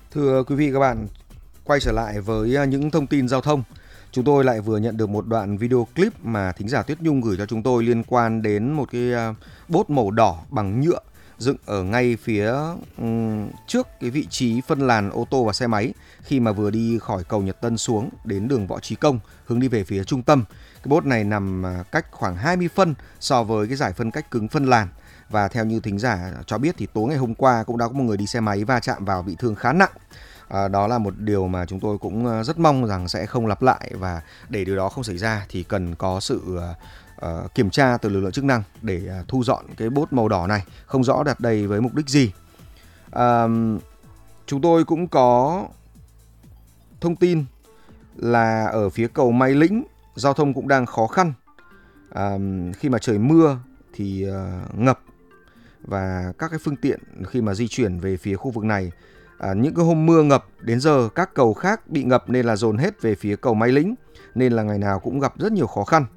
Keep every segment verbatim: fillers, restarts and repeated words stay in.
Thưa quý vị các bạn, quay trở lại với những thông tin giao thông. Chúng tôi lại vừa nhận được một đoạn video clip mà thính giả Tuyết Nhung gửi cho chúng tôi liên quan đến một cái bốt màu đỏ bằng nhựa dựng ở ngay phía um, trước cái vị trí phân làn ô tô và xe máy khi mà vừa đi khỏi cầu Nhật Tân xuống đến đường Võ Trí Công hướng đi về phía trung tâm. Cái bốt này nằm cách khoảng hai mươi phân so với cái giải phân cách cứng phân làn. Và theo như thính giả cho biết thì tối ngày hôm qua cũng đã có một người đi xe máy va chạm vào bị thương khá nặng. À, đó là một điều mà chúng tôi cũng rất mong rằng sẽ không lặp lại, và để điều đó không xảy ra thì cần có sự uh, kiểm tra từ lực lượng chức năng để uh, thu dọn cái bốt màu đỏ này, không rõ đặt đây với mục đích gì. À, chúng tôi cũng có thông tin là ở phía cầu Mai Lĩnh giao thông cũng đang khó khăn. À, khi mà trời mưa thì uh, ngập, và các cái phương tiện khi mà di chuyển về phía khu vực này, à, những cái hôm mưa ngập đến giờ các cầu khác bị ngập nên là dồn hết về phía cầu Mai Lĩnh, nên là ngày nào cũng gặp rất nhiều khó khăn.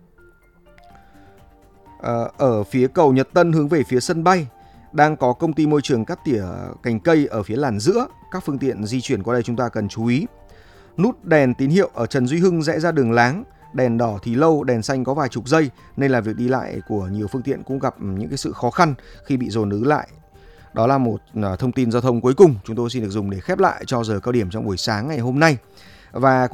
À, ở phía cầu Nhật Tân hướng về phía sân bay đang có công ty môi trường cắt tỉa cành cây ở phía làn giữa, các phương tiện di chuyển qua đây chúng ta cần chú ý. Nút đèn tín hiệu ở Trần Duy Hưng rẽ ra đường Láng, đèn đỏ thì lâu, đèn xanh có vài chục giây, nên là việc đi lại của nhiều phương tiện cũng gặp những cái sự khó khăn khi bị dồn ứ lại. Đó là một thông tin giao thông cuối cùng chúng tôi xin được dùng để khép lại cho giờ cao điểm trong buổi sáng ngày hôm nay. Và